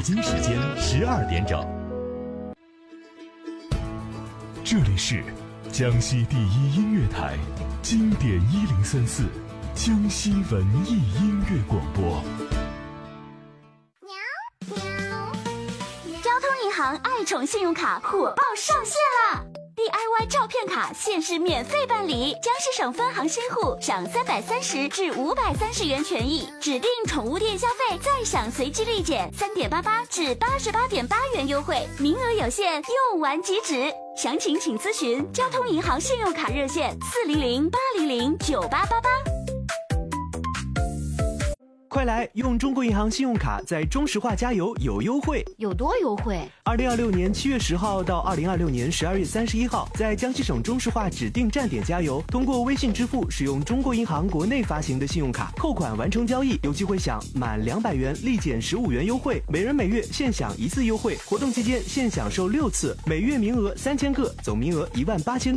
京时间12点整。这里是江西第一音乐台，经典1034，江西文艺音乐广播。 交通银行爱宠信用卡火爆上线啦！DIY 照片卡限时免费办理，江西省分行新户享330至530元权益，指定宠物店消费再享随机立减3.88至88.8元优惠，名额有限，用完即止。详情请咨询交通银行信用卡热线400-800-9888。 快来用中国银行信用卡在中石化加油有优惠， 有多优惠 ？2026年7月10号到2026年12月31号，在江西省中石化指定站点加油，通过微信支付使用中国银行国内发行的信用卡扣款完成交易，有机会享满200元立减15元优惠，每人每月限享1次优惠。活动期间限享受6次，每月名额3000个，总名额18000